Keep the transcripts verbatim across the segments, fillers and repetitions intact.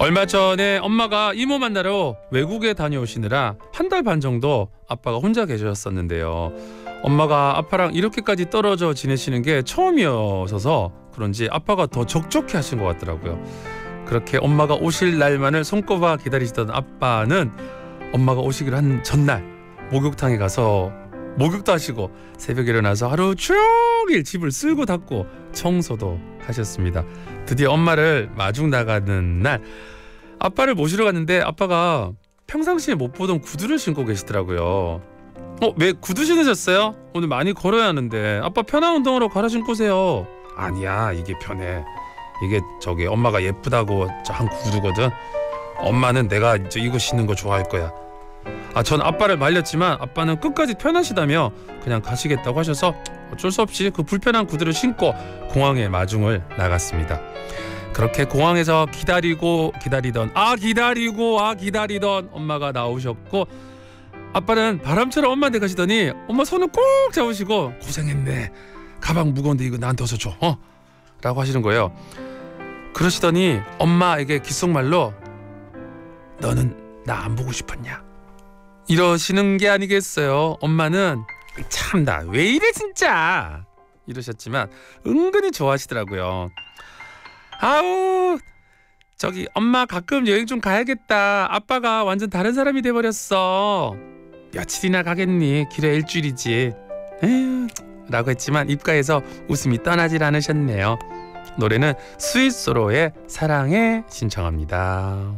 얼마 전에 엄마가 이모 만나러 외국에 다녀오시느라 한 달 반 정도 아빠가 혼자 계셨었는데요. 엄마가 아빠랑 이렇게까지 떨어져 지내시는 게 처음이어서 그런지 아빠가 더 적적해 하신 것 같더라고요. 그렇게 엄마가 오실 날만을 손꼽아 기다리시던 아빠는 엄마가 오시기로 한 전날 목욕탕에 가서 목욕도 하시고 새벽에 일어나서 하루 종일 집을 쓸고 닦고 청소도 하셨습니다. 드디어 엄마를 마중 나가는 날 아빠를 모시러 갔는데 아빠가 평상시에 못 보던 구두를 신고 계시더라고요. 어, 왜 구두 신으셨어요? 오늘 많이 걸어야 하는데. 아빠 편한 운동으로 갈아 신고 오세요. 아니야, 이게 편해. 이게 저기 엄마가 예쁘다고 한 구두거든. 엄마는 내가 이제 이거 신는 거 좋아할 거야. 아, 전 아빠를 말렸지만 아빠는 끝까지 편하시다며 그냥 가시겠다고 하셔서 어쩔 수 없이 그 불편한 구두를 신고 공항에 마중을 나갔습니다. 그렇게 공항에서 기다리고 기다리던 아 기다리고 아 기다리던 엄마가 나오셨고 아빠는 바람처럼 엄마한테 가시더니 엄마 손을 꼭 잡으시고 고생했네. 가방 무거운데 이거 나한테 어서 줘. 어? 라고 하시는 거예요. 그러시더니 엄마에게 귓속말로 너는 나 안 보고 싶었냐? 이러시는 게 아니겠어요. 엄마는 참 나 왜 이래 진짜 이러셨지만 은근히 좋아하시더라고요. 아우 저기 엄마 가끔 여행 좀 가야겠다. 아빠가 완전 다른 사람이 돼버렸어. 며칠이나 가겠니? 길에 일주일이지. 에휴 라고 했지만 입가에서 웃음이 떠나질 않으셨네요. 노래는 스윗소로의 사랑해 신청합니다.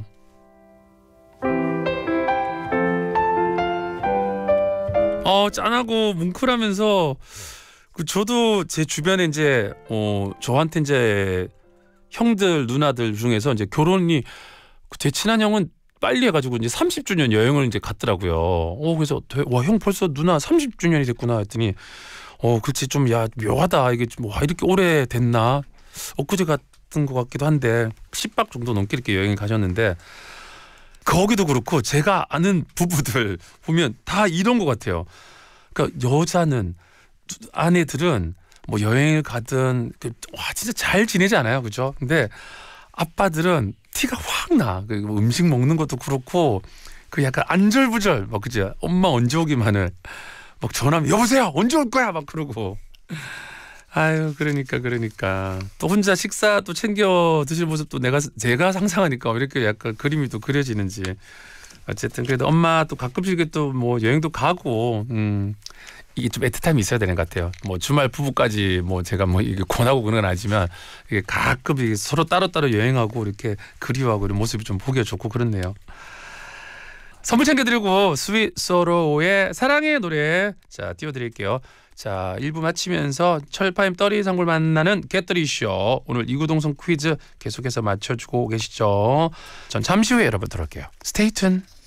어 짠하고 뭉클하면서 그 저도 제 주변에 이제 어 저한테 이제 형들 누나들 중에서 이제 결혼이 제 친한 형은 빨리 해가지고 이제 삼십 주년 여행을 이제 갔더라고요. 어 그래서 와 형 벌써 누나 삼십 주년이 됐구나 했더니 어 그치 좀 야 묘하다 이게 좀 와 이렇게 오래 됐나 엊그제 같은 것 같기도 한데 십 박 정도 넘게 이렇게 여행을 가셨는데 거기도 그렇고 제가 아는 부부들 보면 다 이런 것 같아요. 그러니까 여자는 아내들은 뭐 여행을 가든 와 진짜 잘 지내지 않아요, 그죠? 근데 아빠들은 티가 확 나. 그 음식 먹는 것도 그렇고 그 약간 안절부절 막 그죠? 엄마 언제 오기만을 막 전화하면 여보세요 언제 올 거야 막 그러고. 아유 그러니까 그러니까 또 혼자 식사 또 챙겨 드실 모습도 내가 제가 상상하니까 이렇게 약간 그림이 또 그려지는지. 어쨌든 그래도 엄마 또 가끔씩 또 뭐 여행도 가고 음 이게 좀 애틋함이 있어야 되는 것 같아요. 뭐 주말 부부까지 뭐 제가 뭐 이게 권하고 그런 건 아니지만 이게 가끔 이게 서로 따로따로 여행하고 이렇게 그리워하고 이런 모습이 좀 보기가 좋고 그렇네요. 선물 챙겨드리고 스윗소로의 사랑의 노래 자 띄워드릴게요. 자 일 부 마치면서 철파임 떨이 상골 만나는 깨떨이쇼 오늘 이구동성 퀴즈 계속해서 맞춰주고 계시죠. 전 잠시 후에 여러분 돌아올게요. 스테이 튠.